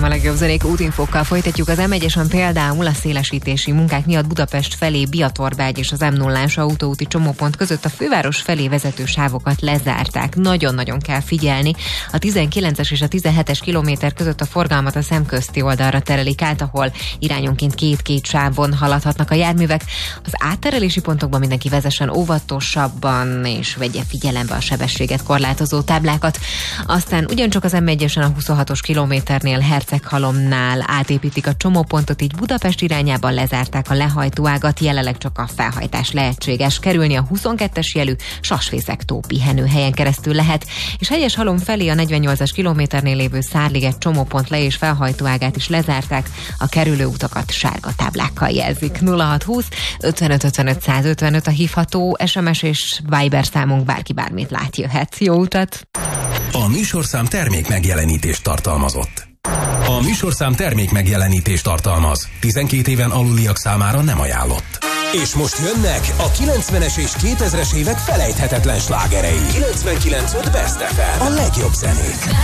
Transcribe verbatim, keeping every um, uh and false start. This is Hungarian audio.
a legjobb zenék útinfókkal folytatjuk. Az em egyesen például a szélesítési munkák miatt Budapest felé Biatorbágy és az em nullás autóúti csomópont között a főváros felé vezető sávokat lezárták. Nagyon-nagyon kell figyelni. A tizenkilences és a tizenhetes kilométer között a forgalmat a szemközti oldalra terelik át, ahol irányonként két-két sávon haladhatnak a járművek. Az átterelési pontokban mindenki vezessen óvatosabban és vegye figyelembe a sebességet korlátozó táblákat. Aztán ugyancsak az em egyesen a huszonhatos kilométernél Herceghalomnál átépítik a csomópontot, így Budapest irányában lezárták a lehajtóágat, jelenleg csak a felhajtás lehetséges. Kerülni a huszonkettes jelű Sasfészek-tó pihenőhelyen keresztül lehet, és Hegyeshalom felé a negyvennyolcas kilométernél lévő Szárliget csomópont le- és felhajtóágát is lezárták, a kerülő utakat sárga táblákkal jelzik. nulla hatszázhúsz ötvenöt ötvenöt százötvenöt a hívható es em es és Viber számunk, bárki bármit lát, jöhet. Jó utat! A műsorszám termék megjelenítést tartalmazott. A műsorszám termék megjelenítést tartalmaz. tizenkét éven aluliak számára nem ajánlott. És most jönnek a kilencvenes és kétezres évek felejthetetlen slágerei. kilencvenkilenc pont öt Best ef em. A legjobb zenék.